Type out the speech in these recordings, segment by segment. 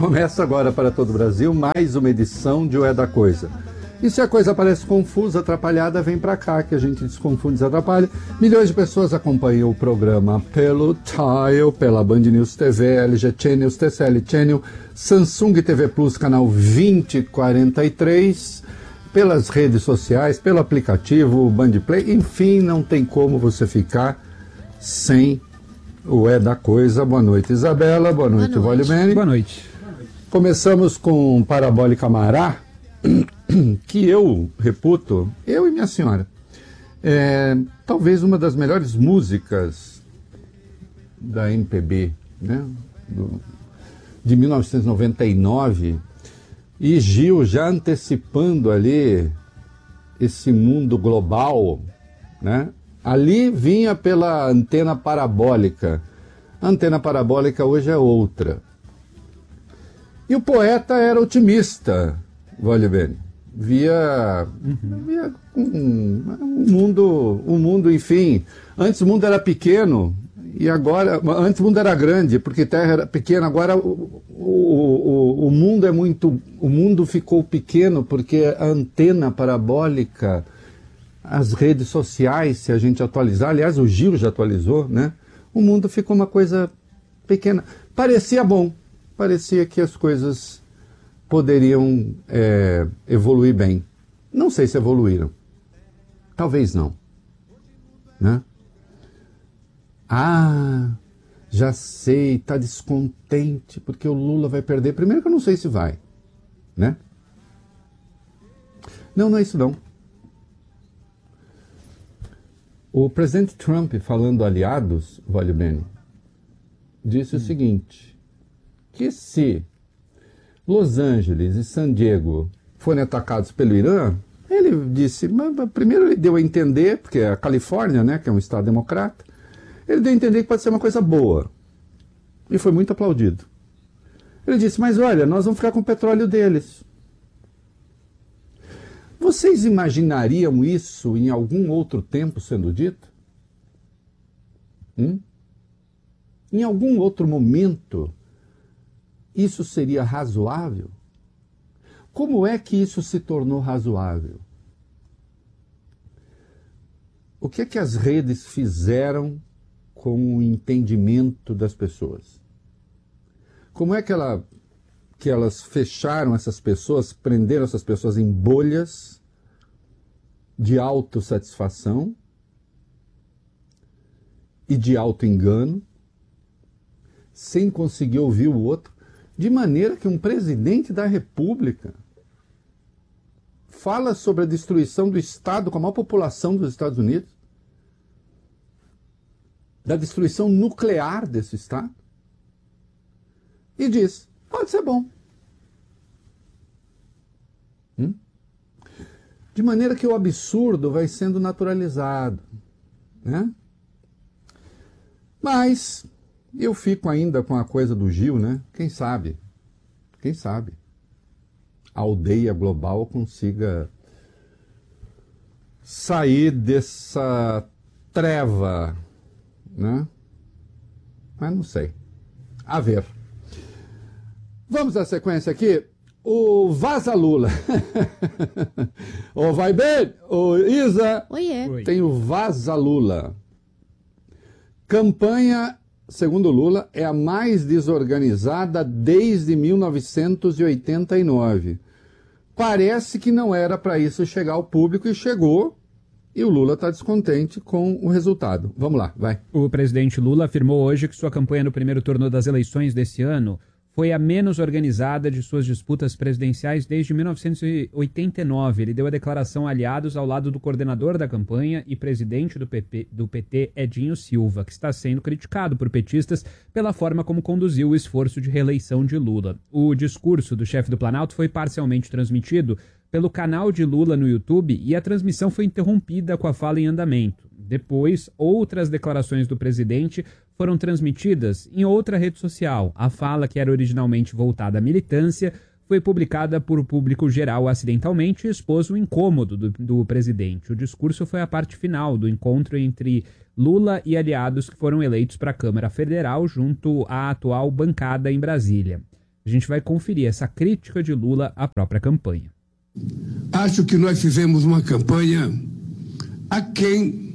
Começa agora para todo o Brasil mais uma edição de O É da Coisa. E se a coisa parece confusa, atrapalhada, vem pra cá que a gente desconfunde e desatrapalha. Milhões de pessoas acompanham o programa pelo Tile, pela Band News TV, LG Channels, TCL Channel, Samsung TV Plus, canal 2043, pelas redes sociais, pelo aplicativo Band Play. Enfim, não tem como você ficar sem o É da Coisa. Boa noite, Isabela. Boa noite, Volimene. Boa noite. Começamos com Parabólica Mará, que eu reputo, eu e minha senhora, talvez uma das melhores músicas da MPB, né? De 1999, e Gil já antecipando ali esse mundo global, né? Ali vinha pela antena parabólica. A antena parabólica hoje é outra. E o poeta era otimista, Volimene. Via o mundo, enfim. Antes o mundo era pequeno e agora, antes o mundo era grande, porque terra era pequena. Agora o mundo o mundo ficou pequeno porque a antena parabólica, as redes sociais, se a gente atualizar, aliás, o Gil já atualizou, né? O mundo ficou uma coisa pequena. Parecia bom, parecia que as coisas poderiam evoluir bem. Não sei se evoluíram. Talvez não. Né? Ah, já sei, está descontente porque o Lula vai perder. Primeiro que eu não sei se vai. Né? Não é isso não. O presidente Trump, falando aliados, Volimene, disse o seguinte, que se Los Angeles e San Diego forem atacados pelo Irã, ele disse, mas primeiro ele deu a entender, porque a Califórnia, né, que é um estado democrata, ele deu a entender que pode ser uma coisa boa. E foi muito aplaudido. Ele disse, mas olha, nós vamos ficar com o petróleo deles. Vocês imaginariam isso em algum outro tempo sendo dito? Em algum outro momento isso seria razoável? Como é que isso se tornou razoável? O que é que as redes fizeram com o entendimento das pessoas? Como é que elas fecharam essas pessoas, prenderam essas pessoas em bolhas de autossatisfação e de autoengano, sem conseguir ouvir o outro, de maneira que um presidente da República fala sobre a destruição do Estado com a maior população dos Estados Unidos, da destruição nuclear desse Estado, e diz, pode ser bom. De maneira que o absurdo vai sendo naturalizado, né? Mas eu fico ainda com a coisa do Gil, né? Quem sabe? Quem sabe? A aldeia global consiga sair dessa treva, né? Mas não sei. A ver. Vamos à sequência aqui. O Vaza Lula. Ô, vai bem? Ô, Isa. Oiê. Tem o Vaza Lula. Campanha, segundo Lula, é a mais desorganizada desde 1989. Parece que não era para isso chegar ao público e chegou. E o Lula está descontente com o resultado. Vamos lá, vai. O presidente Lula afirmou hoje que sua campanha no primeiro turno das eleições desse ano foi a menos organizada de suas disputas presidenciais desde 1989. Ele deu a declaração a aliados ao lado do coordenador da campanha e presidente do PT, Edinho Silva, que está sendo criticado por petistas pela forma como conduziu o esforço de reeleição de Lula. O discurso do chefe do Planalto foi parcialmente transmitido pelo canal de Lula no YouTube e a transmissão foi interrompida com a fala em andamento. Depois, outras declarações do presidente foram transmitidas em outra rede social. A fala, que era originalmente voltada à militância, foi publicada por o público geral acidentalmente e expôs o incômodo do presidente. O discurso foi a parte final do encontro entre Lula e aliados que foram eleitos para a Câmara Federal junto à atual bancada em Brasília. A gente vai conferir essa crítica de Lula à própria campanha. Acho que nós fizemos uma campanha aquém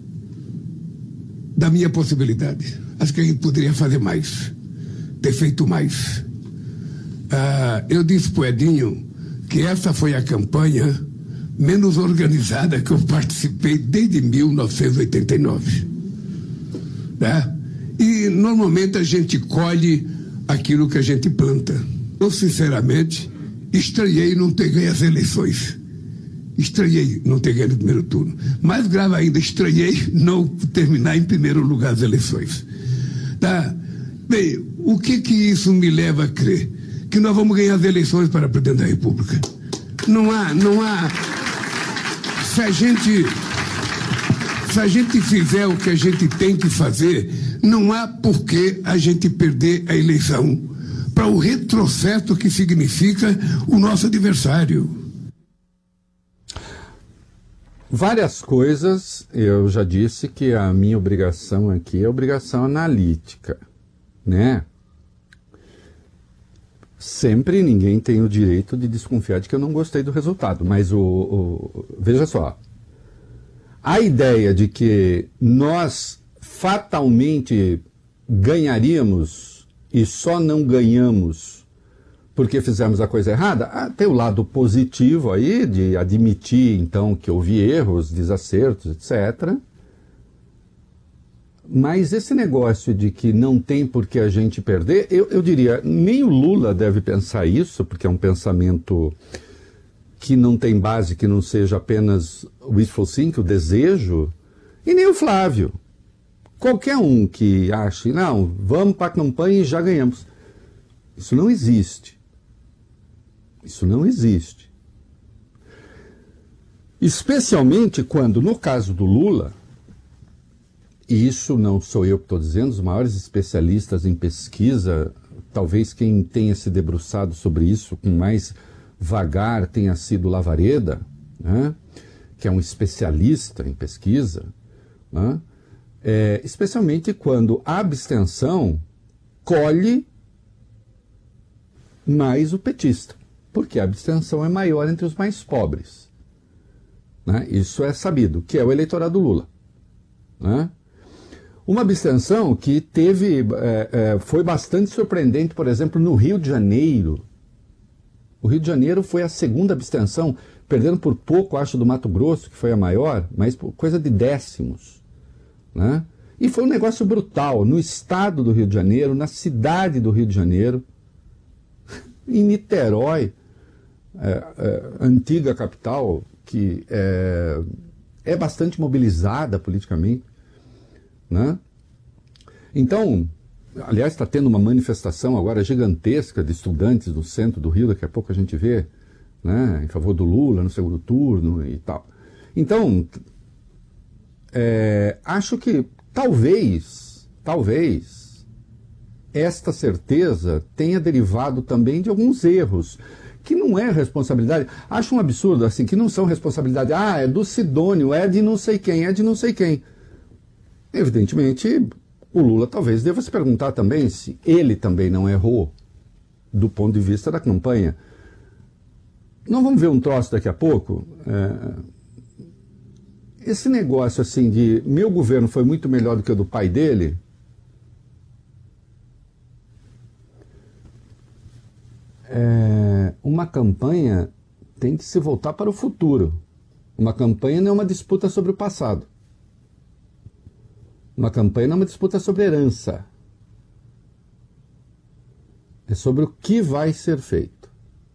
da minha possibilidade. Acho que a gente poderia fazer mais, ter feito mais. Eu disse para o Edinho que essa foi a campanha menos organizada que eu participei desde 1989. Né? E normalmente a gente colhe aquilo que a gente planta. Eu, sinceramente, estranhei não ter ganho as eleições. Estranhei não ter ganho no primeiro turno. Mais grave ainda, estranhei não terminar em primeiro lugar as eleições. Tá? Bem, o que isso me leva a crer? Que nós vamos ganhar as eleições para presidente da República. Não há... Se a gente fizer o que a gente tem que fazer, não há por que a gente perder a eleição para o retrocesso que significa o nosso adversário. Várias coisas, eu já disse que a minha obrigação aqui é obrigação analítica, né? Sempre ninguém tem o direito de desconfiar de que eu não gostei do resultado, mas veja só, a ideia de que nós fatalmente ganharíamos e só não ganhamos porque fizemos a coisa errada, tem o lado positivo aí de admitir então que houve erros, desacertos, etc. Mas esse negócio de que não tem por que a gente perder, eu diria, nem o Lula deve pensar isso, porque é um pensamento que não tem base, que não seja apenas wishful thinking, o desejo, e nem o Flávio. Qualquer um que ache, não, vamos para a campanha e já ganhamos. Isso não existe. Isso não existe. Especialmente quando, no caso do Lula, e isso não sou eu que estou dizendo, os maiores especialistas em pesquisa, talvez quem tenha se debruçado sobre isso com mais vagar tenha sido Lavareda, né, que é um especialista em pesquisa, né, especialmente quando a abstenção colhe mais o petista, porque a abstenção é maior entre os mais pobres. Né, isso é sabido, que é o eleitorado Lula. Né? Uma abstenção que foi bastante surpreendente, por exemplo, no Rio de Janeiro. O Rio de Janeiro foi a segunda abstenção, perdendo por pouco, acho, do Mato Grosso, que foi a maior, mas coisa de décimos. Né? E foi um negócio brutal, no estado do Rio de Janeiro, na cidade do Rio de Janeiro, em Niterói, antiga capital, que é bastante mobilizada politicamente. Né? Então, aliás, está tendo uma manifestação agora gigantesca de estudantes no centro do Rio, daqui a pouco a gente vê, né, em favor do Lula no segundo turno e tal. Então, acho que talvez, esta certeza tenha derivado também de alguns erros, que não é responsabilidade. Acho um absurdo, assim, que não são responsabilidade. É do Sidônio, é de não sei quem, Evidentemente, o Lula talvez deva se perguntar também se ele também não errou do ponto de vista da campanha. Nós vamos ver um troço daqui a pouco. Esse negócio assim de meu governo foi muito melhor do que o do pai dele. Uma campanha tem que se voltar para o futuro. Uma campanha não é uma disputa sobre o passado. Uma campanha não é uma disputa sobre herança. É sobre o que vai ser feito.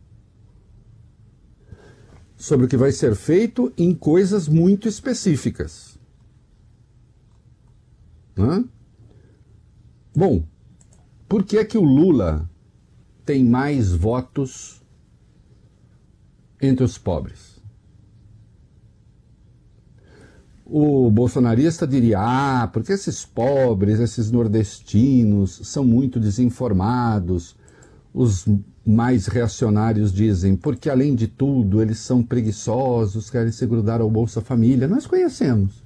Sobre o que vai ser feito em coisas muito específicas. Né? Bom, por que é que o Lula tem mais votos entre os pobres? O bolsonarista diria, porque esses pobres, esses nordestinos são muito desinformados. Os mais reacionários dizem, porque além de tudo eles são preguiçosos, querem se grudar ao Bolsa Família. Nós conhecemos.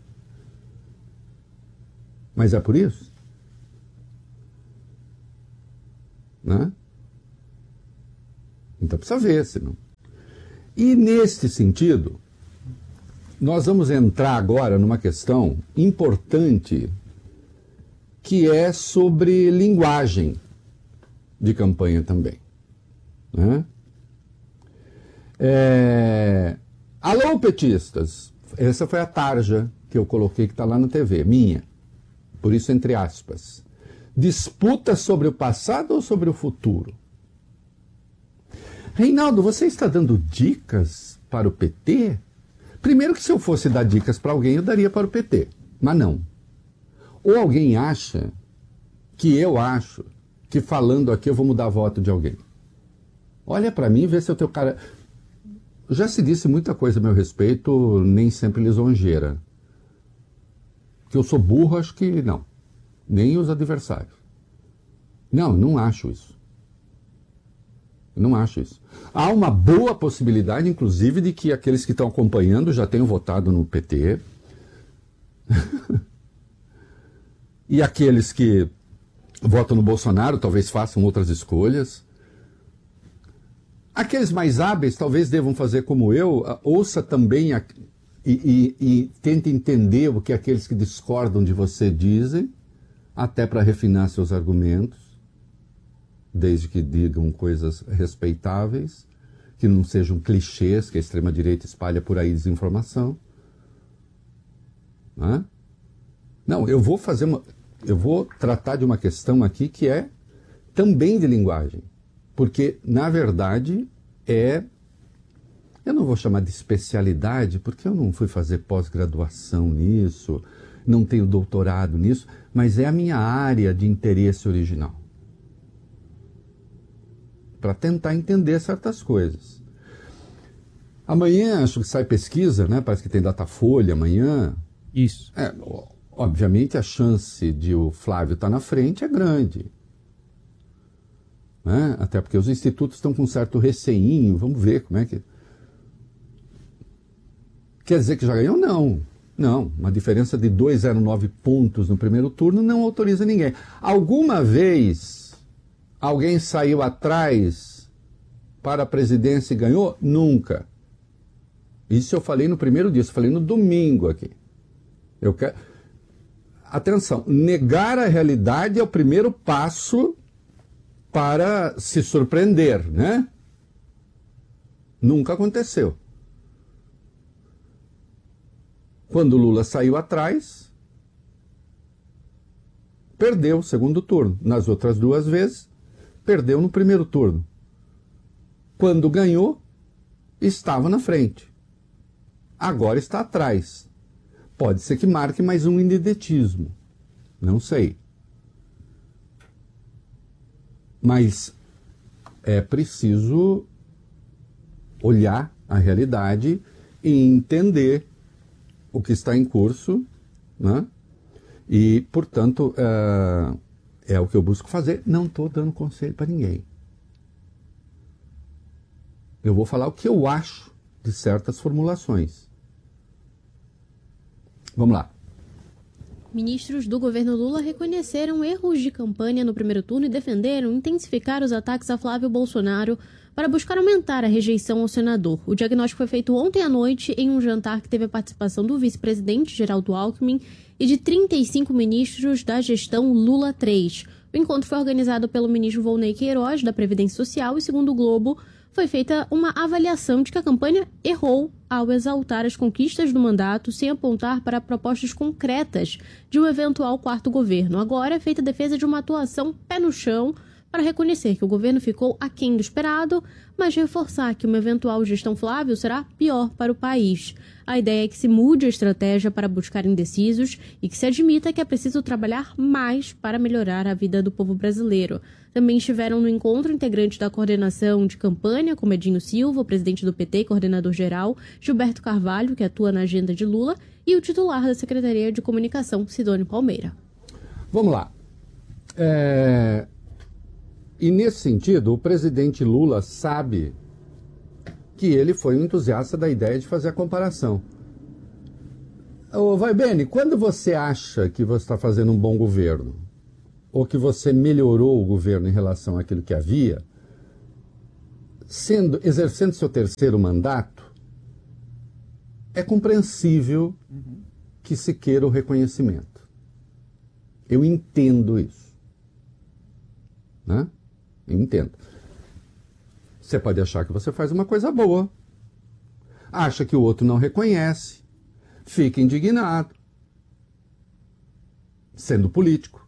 Mas é por isso? Né? Então precisa ver, senão. E neste sentido, nós vamos entrar agora numa questão importante que é sobre linguagem de campanha também. Né? Alô, petistas! Essa foi a tarja que eu coloquei, que está lá na TV, minha. Por isso, entre aspas. Disputa sobre o passado ou sobre o futuro? Reinaldo, você está dando dicas para o PT? Primeiro que se eu fosse dar dicas para alguém, eu daria para o PT. Mas não. Ou alguém acha que eu acho que falando aqui eu vou mudar voto de alguém. Olha para mim e vê se eu tenho cara... Já se disse muita coisa a meu respeito, nem sempre lisonjeira. Que eu sou burro, acho que não. Nem os adversários. Não acho isso. Não acho isso. Há uma boa possibilidade, inclusive, de que aqueles que estão acompanhando já tenham votado no PT. E aqueles que votam no Bolsonaro talvez façam outras escolhas. Aqueles mais hábeis talvez devam fazer como eu, ouça também e tente entender o que aqueles que discordam de você dizem, até para refinar seus argumentos, desde que digam coisas respeitáveis, que não sejam clichês que a extrema-direita espalha por aí desinformação. Não, eu vou tratar de uma questão aqui que é também de linguagem. Porque, na verdade, eu não vou chamar de especialidade, porque eu não fui fazer pós-graduação nisso, não tenho doutorado nisso, mas é a minha área de interesse original. Para tentar entender certas coisas. Amanhã, acho que sai pesquisa, né? Parece que tem Datafolha amanhã. Isso. Obviamente, a chance de o Flávio estar na frente é grande. Né? Até porque os institutos estão com um certo receinho, vamos ver como é que... Quer dizer que já ganhou? Não, uma diferença de 2,09 pontos no primeiro turno não autoriza ninguém. Alguma vez alguém saiu atrás para a presidência e ganhou? Nunca. Isso eu falei no primeiro dia, eu falei no domingo aqui. Atenção, negar a realidade é o primeiro passo para se surpreender, né? Nunca aconteceu. Quando Lula saiu atrás, perdeu o segundo turno. Nas outras duas vezes, perdeu no primeiro turno. Quando ganhou, estava na frente. Agora está atrás. Pode ser que marque mais um indidetismo. Não sei. Mas é preciso olhar a realidade e entender o que está em curso, né? E, portanto, é o que eu busco fazer. Não estou dando conselho para ninguém. Eu vou falar o que eu acho de certas formulações. Vamos lá. Ministros do governo Lula reconheceram erros de campanha no primeiro turno e defenderam intensificar os ataques a Flávio Bolsonaro para buscar aumentar a rejeição ao senador. O diagnóstico foi feito ontem à noite em um jantar que teve a participação do vice-presidente Geraldo Alckmin e de 35 ministros da gestão Lula III. O encontro foi organizado pelo ministro Volney Queiroz, da Previdência Social, e, segundo o Globo, foi feita uma avaliação de que a campanha errou ao exaltar as conquistas do mandato sem apontar para propostas concretas de um eventual quarto governo. Agora é feita a defesa de uma atuação pé no chão para reconhecer que o governo ficou aquém do esperado, mas reforçar que uma eventual gestão Flávio será pior para o país. A ideia é que se mude a estratégia para buscar indecisos e que se admita que é preciso trabalhar mais para melhorar a vida do povo brasileiro. Também estiveram no encontro integrantes da coordenação de campanha, como Edinho Silva, o presidente do PT e coordenador-geral, Gilberto Carvalho, que atua na agenda de Lula, e o titular da Secretaria de Comunicação, Sidônio Palmeira. Vamos lá. E nesse sentido, o presidente Lula sabe que ele foi um entusiasta da ideia de fazer a comparação. Vai, Beni, quando você acha que você está fazendo um bom governo, ou que você melhorou o governo em relação àquilo que havia, exercendo seu terceiro mandato, é compreensível que se queira o reconhecimento. Eu entendo isso. Né? Eu entendo. Você pode achar que você faz uma coisa boa, acha que o outro não reconhece, fica indignado, sendo político.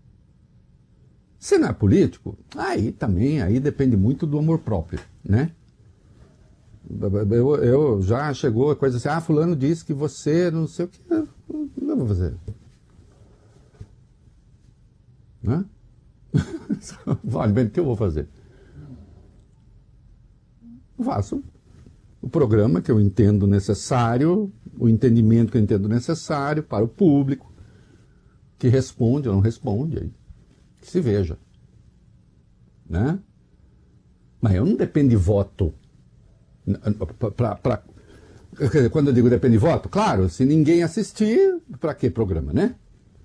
Se não é político, aí depende muito do amor próprio, né? Eu já chegou a coisa assim, fulano disse que você não sei o que, eu vou fazer. Né? Vale bem, o que eu vou fazer? Eu faço o programa que eu entendo necessário, o entendimento que eu entendo necessário para o público, que responde ou não responde, aí que se veja. Né? Mas eu não dependo de voto. Quando eu digo depende de voto, claro, se ninguém assistir, para que programa, né?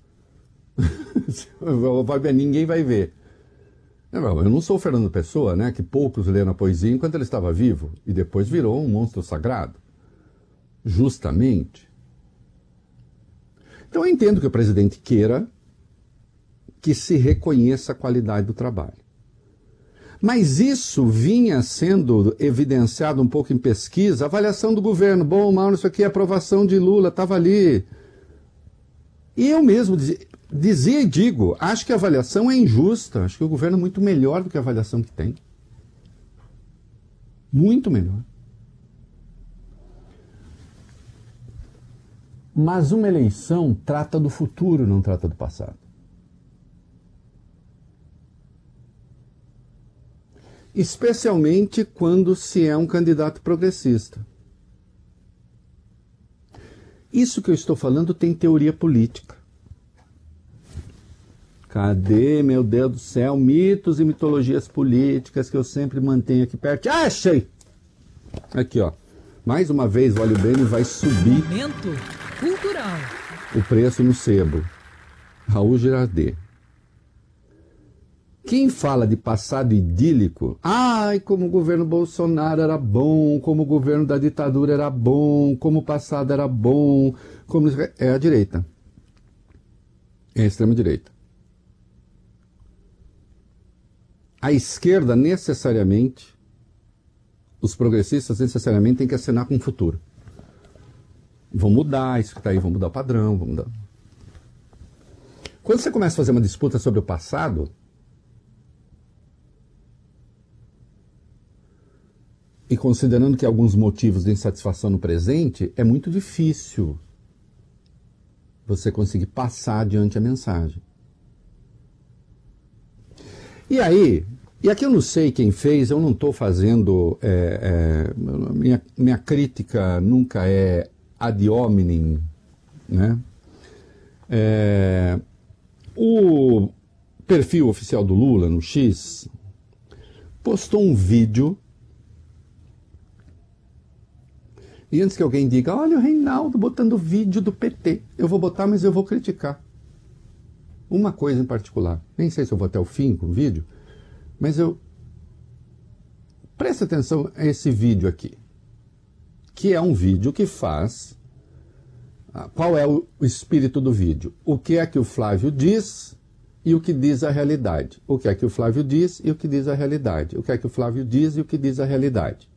Ninguém vai ver. Eu não sou o Fernando Pessoa, né, que poucos leram a poesia enquanto ele estava vivo e depois virou um monstro sagrado. Justamente. Então eu entendo que o presidente queira que se reconheça a qualidade do trabalho. Mas isso vinha sendo evidenciado um pouco em pesquisa, avaliação do governo, bom, mal, isso aqui, aprovação de Lula, estava ali. E eu mesmo dizia e digo, acho que a avaliação é injusta, acho que o governo é muito melhor do que a avaliação que tem. Muito melhor. Mas uma eleição trata do futuro, não trata do passado. Especialmente quando se é um candidato progressista. Isso que eu estou falando tem teoria política. Cadê, meu Deus do céu, mitos e mitologias políticas que eu sempre mantenho aqui perto? Ah, achei! Aqui, ó. Mais uma vez, o óleo Bene vai subir Momento cultural. O preço no sebo. Raul Girardet. Quem fala de passado idílico, ai, como o governo Bolsonaro era bom, como o governo da ditadura era bom, como o passado era bom, como... é a direita. É a extrema-direita. A esquerda, necessariamente, os progressistas, necessariamente, têm que acenar com o futuro. Vão mudar isso que está aí, vão mudar o padrão, vão mudar... Quando você começa a fazer uma disputa sobre o passado... E considerando que há alguns motivos de insatisfação no presente, é muito difícil você conseguir passar adiante a mensagem. E aí, e aqui eu não sei quem fez, eu não estou fazendo... minha crítica nunca é ad hominem, né? O perfil oficial do Lula, no X, postou um vídeo. E antes que alguém diga, olha o Reinaldo botando vídeo do PT, eu vou botar, mas eu vou criticar. Uma coisa em particular, nem sei se eu vou até o fim com o vídeo, mas presta atenção a esse vídeo aqui, que é um vídeo que faz... Qual é o espírito do vídeo? O que é que o Flávio diz e o que diz a realidade? O que é que o Flávio diz e o que diz a realidade? O que é que o Flávio diz e o que diz a realidade?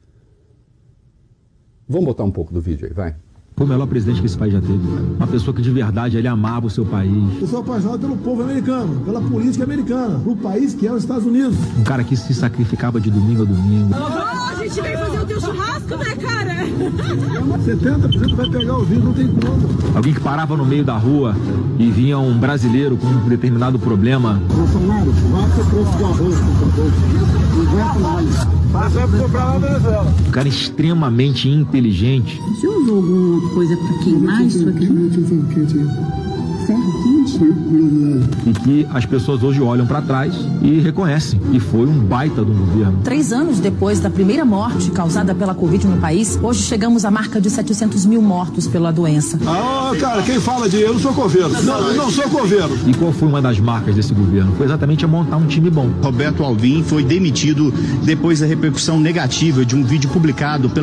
Vamos botar um pouco do vídeo aí, vai. Foi o melhor presidente que esse país já teve. Uma pessoa que de verdade ele amava o seu país. Eu sou apaixonado pelo povo americano, pela política americana, pro país que é os Estados Unidos. Um cara que se sacrificava de domingo a domingo. A gente veio fazer o teu churrasco, né, cara? 70% vai pegar o vídeo, não tem como. Alguém que parava no meio da rua e vinha um brasileiro com um determinado problema. Bolsonaro, baixa o preço do arroz, por favor. Não aguento mais. Um cara extremamente inteligente. Você usou alguma coisa para queimar isso aqui? E que as pessoas hoje olham para trás e reconhecem que foi um baita do governo. 3 anos depois da primeira morte causada pela Covid no país, hoje chegamos à marca de 700 mil mortos pela doença. Cara, quem fala de eu não sou governo. Não sou governo. E qual foi uma das marcas desse governo? Foi exatamente montar um time bom. Roberto Alvim foi demitido depois da repercussão negativa de um vídeo publicado pela